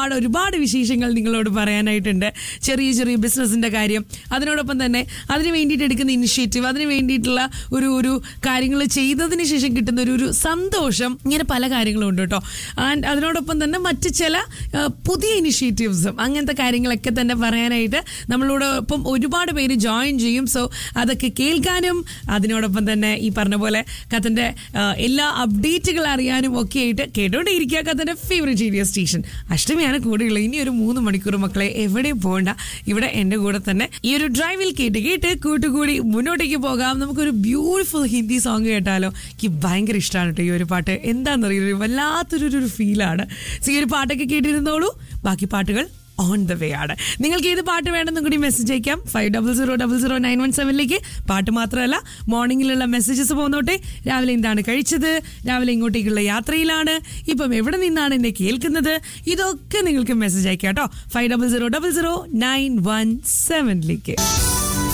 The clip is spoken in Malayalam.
ഒരുപാട് വിശേഷങ്ങൾ നിങ്ങളോട് പറയാനായിട്ടുണ്ട്. ചെറിയ ചെറിയ ബിസിനസിന്റെ കാര്യം, അതിനോടൊപ്പം തന്നെ അതിന് വേണ്ടിയിട്ട് എടുക്കുന്ന ഇനിഷ്യേറ്റീവ്, അതിന് വേണ്ടിയിട്ടുള്ള ഒരു കാര്യങ്ങൾ ചെയ്തതിന് ശേഷം കിട്ടുന്ന ഒരു സന്തോഷം, ഇങ്ങനെ പല കാര്യങ്ങളും ഉണ്ട് കേട്ടോ. ആൻഡ് അതിനോടൊപ്പം തന്നെ മറ്റ് ചില പുതിയ ഇനിഷ്യേറ്റീവ്സും അങ്ങനത്തെ കാര്യങ്ങളൊക്കെ തന്നെ പറയാനായിട്ട് നമ്മളോടൊപ്പം ഒരുപാട് പേര് ജോയിൻ ചെയ്യും. സോ അതൊക്കെ കേൾക്കാനും അതിനോടൊപ്പം തന്നെ ഈ പറഞ്ഞ പോലെ കഥന്റെ എല്ലാ അപ്ഡേറ്റുകൾ അറിയാനും ഒക്കെ ആയിട്ട് കേട്ടോണ്ടേയിരിക്കുക കഥന്റെ ഫേവറേറ്റ് റേഡിയോ സ്റ്റേഷൻ. അഷ്ടമിയാണ് കൂടെയുള്ളത്. ഇനി ഒരു 3 മണിക്കൂർ മക്കളെ എവിടെയും പോകണ്ട, ഇവിടെ എന്റെ കൂടെ തന്നെ ഈ ഒരു ഡ്രൈവിൽ കേട്ട് കൂട്ടുകൂടി മുന്നോട്ടേക്ക് പോകാം. നമുക്കൊരു ബ്യൂട്ടിഫുൾ ഹിന്ദി സോങ് കേട്ടാലോ? എനിക്ക് ഭയങ്കര ഇഷ്ടമാണ് കേട്ടോ ഈ ഒരു പാട്ട്. എന്താണെന്നറിയില്ല, വല്ലാത്തൊരു ഫീലാണ്. സോ ഈ ഒരു പാട്ടൊക്കെ കേട്ടിരുന്നോളൂ. ബാക്കി പാട്ടുകൾ ഓൺ ദ വേ ആണ്. നിങ്ങൾക്ക് ഏത് പാട്ട് വേണമെന്നും കൂടി മെസ്സേജ് അയക്കാം 50000917 പാട്ട് മാത്രമല്ല, മോർണിംഗിലുള്ള മെസ്സേജസ് പോന്നോട്ടെ. രാവിലെ എന്താണ് കഴിച്ചത്, രാവിലെ ഇങ്ങോട്ടേക്കുള്ള യാത്രയിലാണ്, ഇപ്പം എവിടെ നിന്നാണ് എന്നെ കേൾക്കുന്നത്, ഇതൊക്കെ നിങ്ങൾക്ക് മെസ്സേജ് അയക്കാം കേട്ടോ 50000917.